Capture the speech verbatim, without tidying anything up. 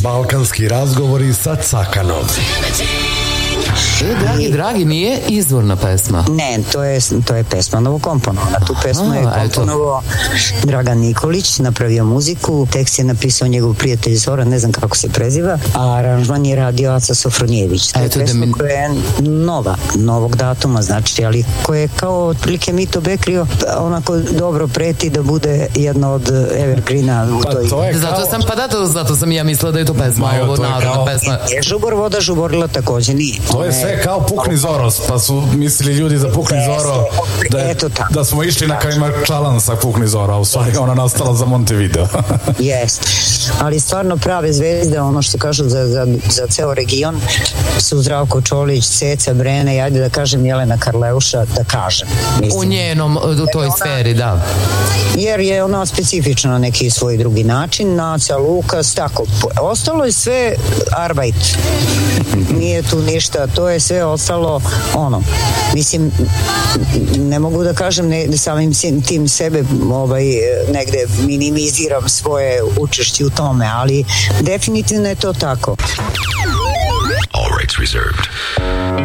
Balkanski razgovori sa Cakanom. E, dragi, dragi, nije izvorna pesma. Ne, to je, to je pesma novokomponovana. Tu pesmu je komponovao Dragan Nikolić, napravio muziku, tekst je napisao njegov prijatelj Zoran, ne znam kako se preziva, a aranžman je radio Aca Sofronijević. To je pesma mi... koja je nova, novog datuma, znači, ali koja je kao otprilike Mito Bekrio, onako dobro preti da bude jedna od evergreena u pa, toj... To je kao... Zato sam, pa da, to, zato sam ja mislila da je to pesma, Majo, ovo narodna kao... pesma. Je Žubor voda žuborila takođe nije. To je sve kao Pukni Zoros, pa su mislili ljudi za Pukni Zoro da, je, da smo išli na Kajma Čalan sa Pukni Zoro, a u stvari ona nastala za Montevideo. Jeste, ali stvarno prave zvezde, ono što kažu za, za, za ceo region su Zdravko Čolić, Ceca Brene i ajde da kažem Jelena Karleuša, da kažem. Mislim. U njenom, u toj ona, sferi, da. Jer je ona specifična na neki svoj drugi način, Naca, Lukas, tako. Ostalo je sve arbajt. Nije tu ništa, to je sve ostalo ono, mislim ne mogu da kažem ne, samim tim sebe ovaj, negde minimiziram svoje učešće u tome, ali definitivno je to tako. All rights reserved.